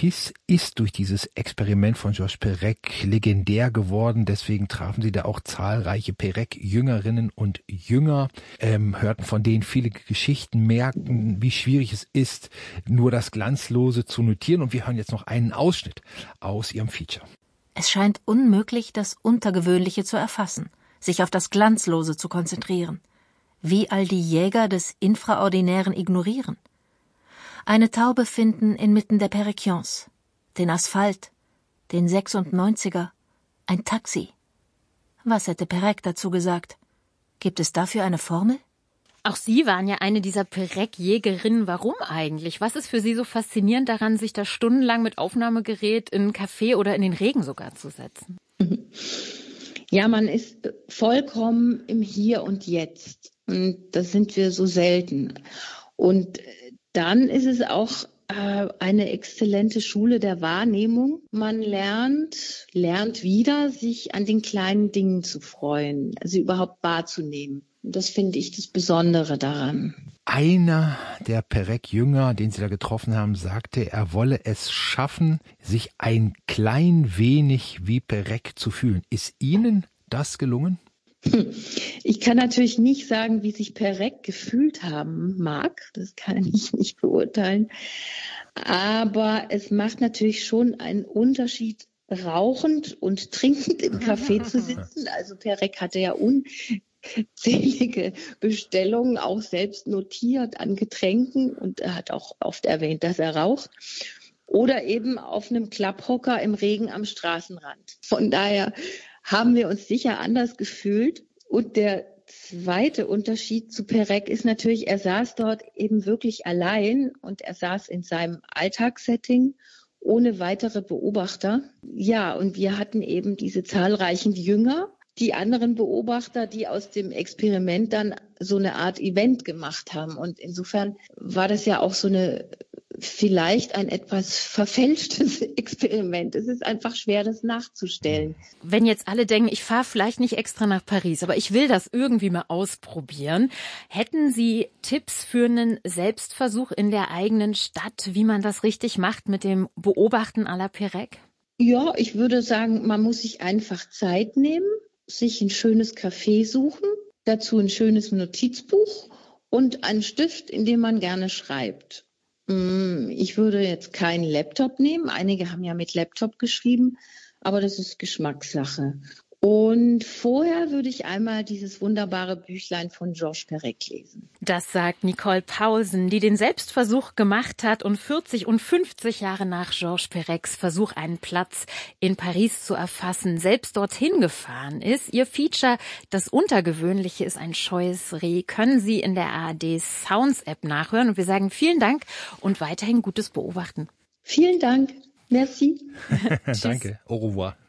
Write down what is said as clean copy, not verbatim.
Marquise ist durch dieses Experiment von Georges Perec legendär geworden. Deswegen trafen sie da auch zahlreiche Perec-Jüngerinnen und Jünger, hörten von denen viele Geschichten, merkten, wie schwierig es ist, nur das Glanzlose zu notieren. Und wir hören jetzt noch einen Ausschnitt aus ihrem Feature. Es scheint unmöglich, das Untergewöhnliche zu erfassen, sich auf das Glanzlose zu konzentrieren. Wie all die Jäger des Infraordinären ignorieren. Eine Taube finden inmitten der Perequions, den Asphalt, den 96er, ein Taxi. Was hätte Perec dazu gesagt? Gibt es dafür eine Formel? Auch Sie waren ja eine dieser Perec-Jägerinnen. Warum eigentlich? Was ist für Sie so faszinierend daran, sich da stundenlang mit Aufnahmegerät in einen Café oder in den Regen sogar zu setzen? Ja, man ist vollkommen im Hier und Jetzt. Und das sind wir so selten. Und dann ist es auch eine exzellente Schule der Wahrnehmung. Man lernt wieder, sich an den kleinen Dingen zu freuen, also überhaupt wahrzunehmen. Und das finde ich das Besondere daran. Einer der Perec-Jünger, den Sie da getroffen haben, sagte, er wolle es schaffen, sich ein klein wenig wie Perec zu fühlen. Ist Ihnen das gelungen? Ich kann natürlich nicht sagen, wie sich Perec gefühlt haben mag. Das kann ich nicht beurteilen. Aber es macht natürlich schon einen Unterschied, rauchend und trinkend im Café zu sitzen. Also Perec hatte ja unzählige Bestellungen, auch selbst notiert an Getränken. Und er hat auch oft erwähnt, dass er raucht. Oder eben auf einem Klapphocker im Regen am Straßenrand. Von daher haben wir uns sicher anders gefühlt. Und der zweite Unterschied zu Perec ist natürlich, er saß dort eben wirklich allein und er saß in seinem Alltagssetting ohne weitere Beobachter. Ja, und wir hatten eben diese zahlreichen Jünger, die anderen Beobachter, die aus dem Experiment dann so eine Art Event gemacht haben. Und insofern war das ja auch so vielleicht ein etwas verfälschtes Experiment. Es ist einfach schwer, das nachzustellen. Wenn jetzt alle denken, ich fahre vielleicht nicht extra nach Paris, aber ich will das irgendwie mal ausprobieren. Hätten Sie Tipps für einen Selbstversuch in der eigenen Stadt, wie man das richtig macht mit dem Beobachten à la Perec? Ja, ich würde sagen, man muss sich einfach Zeit nehmen, sich ein schönes Café suchen, dazu ein schönes Notizbuch und einen Stift, in dem man gerne schreibt. Ich würde jetzt keinen Laptop nehmen. Einige haben ja mit Laptop geschrieben, aber das ist Geschmackssache. Und vorher würde ich einmal dieses wunderbare Büchlein von Georges Perec lesen. Das sagt Nicole Paulsen, die den Selbstversuch gemacht hat und 40 und 50 Jahre nach Georges Perecs Versuch, einen Platz in Paris zu erfassen, selbst dorthin gefahren ist. Ihr Feature, das Untergewöhnliche ist ein scheues Reh, können Sie in der ARD Sounds App nachhören. Und wir sagen vielen Dank und weiterhin gutes Beobachten. Vielen Dank. Merci. Danke. Au revoir.